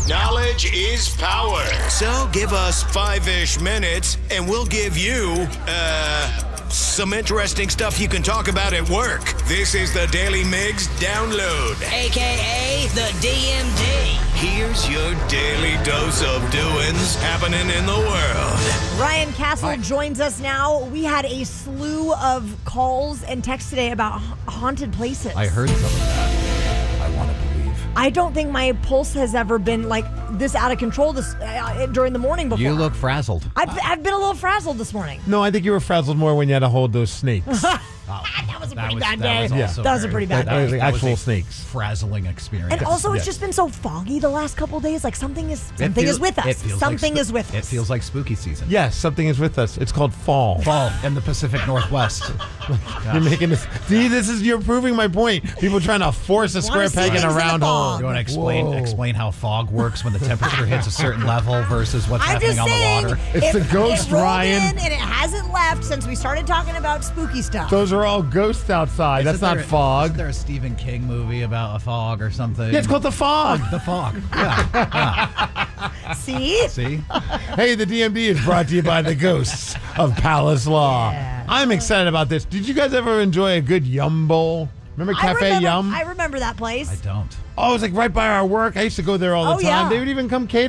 Knowledge is power. So give us 5-ish minutes and we'll give you, some interesting stuff you can talk about at work. This is the Daily Migs Download, a.k.a. the DMD. Here's your daily dose of doings happening in the world. Ryan Castle joins us now. We had a slew of calls and texts today about haunted places. I heard some of that. I want to believe. I don't think my pulse has ever been like this out of control during the morning before. You look frazzled. I've been a little frazzled this morning. No, I think you were frazzled more when you had to hold those snakes. That was a pretty bad day. That That was a pretty bad day. Actual snakes. Frazzling experience. And also, it's just been so foggy the last couple of days. Like something is with us. Something is with us. It feels like spooky season. Yes, something is with us. It's called fall. Fall in the Pacific Northwest. You're making this. See, you're proving my point. People trying to force a square peg in a round hole. You want to explain how fog works when the temperature hits a certain level versus what's happening on the water? It's the ghost, Ryan. And it hasn't left since we started talking about spooky stuff. Those are all ghosts outside. That's not fog. Isn't there a Stephen King movie about a fog or something? Yeah, it's called The Fog. The Fog. Yeah. See? Hey, the DMD is brought to you by the ghosts of Palace Law. Yeah. I'm excited about this. Did you guys ever enjoy a good Yum Bowl? Remember Cafe Yum? I remember that place. I don't. Oh, it was like right by our work. I used to go there all the time. Yeah. They would even come cater